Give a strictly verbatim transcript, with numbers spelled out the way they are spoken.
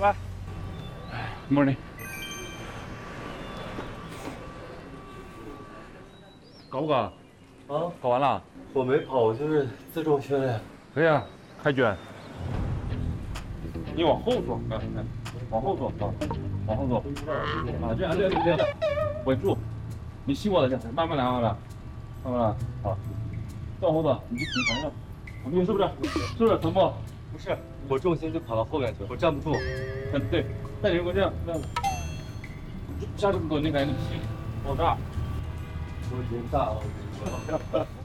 拜。Morning。搞不搞？ 啊， 搞完了？ 我没跑，我就是自重训练。 可以啊，开卷。你往后坐，来来，往后坐啊，往后坐。啊，这样这样这样，稳住。你吸我的，这样，慢慢来，慢慢来，慢慢来。好，再往后坐，你就挺疼的。你是不是？是不是疼不？ 不是，我重心就跑到后面去了，我站不住。 嗯，对，带你过这样，这样。下这么多，你感觉你吸多大？ 我已经大了，我跟你说。